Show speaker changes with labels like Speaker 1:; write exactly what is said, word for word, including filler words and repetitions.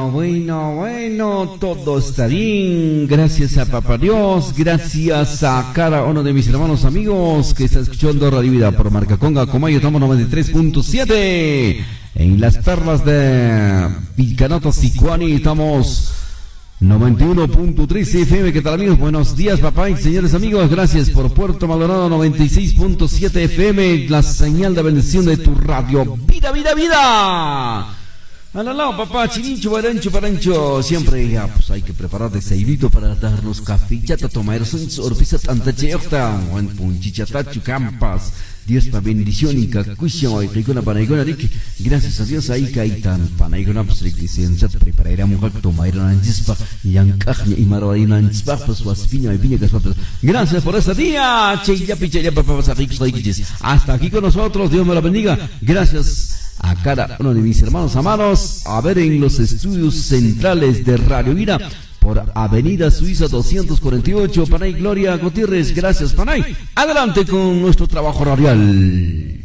Speaker 1: Bueno, bueno, bueno, todo está bien. Gracias a Papá Dios, gracias a cada uno de mis hermanos amigos que está escuchando Radio Vida por Marca Conga, Comayo, estamos noventa y tres punto siete. En las perlas de Pilcanota, Sicuani, estamos noventa y uno punto tres F M. ¿Qué tal, amigos? Buenos días, papá y señores amigos. Gracias por Puerto Maldonado, noventa y seis punto siete F M, la señal de bendición de tu radio. ¡Vida, vida, vida! Al lado, papá, chinincho, barancho, parancho. Siempre ya, pues hay que preparar desayunito para darnos café, chata, tomar son sorpresa tanta chefta, buen punchichatachu, campas. Dios pa bendición y cacucho y ricona panaigona rik. Gracias a Dios ahí kaitan panaigona pues rik licencia preparar mujer tomar un chispa y ancajña y marwarina en chispa pues waspiña y piña que es. Gracias por este día. Cheya picheya papá vas a ricos riquis. Hasta aquí con nosotros. Dios me la bendiga. Gracias a cada uno de mis hermanos amados, a ver en los estudios centrales de Radio Vida por Avenida Suiza doscientos cuarenta y ocho, Panay Gloria Gutiérrez. Gracias, Panay. Adelante con nuestro trabajo radial.